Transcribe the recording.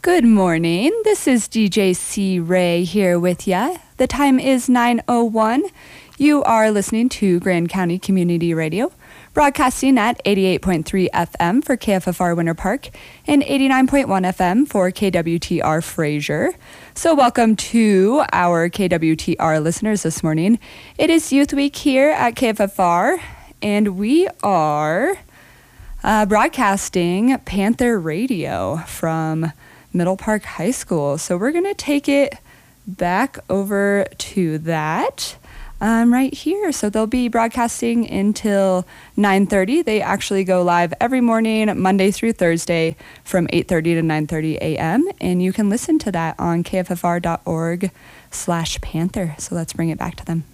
Good morning. This is DJ C. Ray here with ya. The time is 9:01. You are listening to Grand County Community Radio, broadcasting at 88.3 FM for KFFR Winter Park and 89.1 FM for KWTR Fraser. So welcome to our KWTR listeners this morning. It is Youth Week here at KFFR, and we are broadcasting Panther Radio from Middle Park High School. So we're going to take it back over to that right here. So they'll be broadcasting until 9:30. They actually go live every morning, Monday through Thursday from 8:30 to 9:30 a.m. And you can listen to that on kffr.org/Panther. So let's bring it back to them.